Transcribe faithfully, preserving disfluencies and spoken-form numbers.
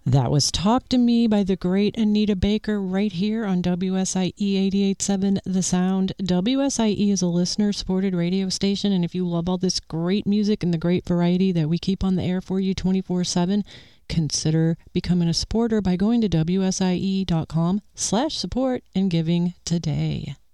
That was Talk to Me by the great Anita Baker right here on W S I E eighty-eight point seven The Sound. W S I E is a listener-supported radio station, and if you love all this great music and the great variety that we keep on the air for you twenty-four seven, consider becoming a supporter by going to W S I E dot com slash support and giving today.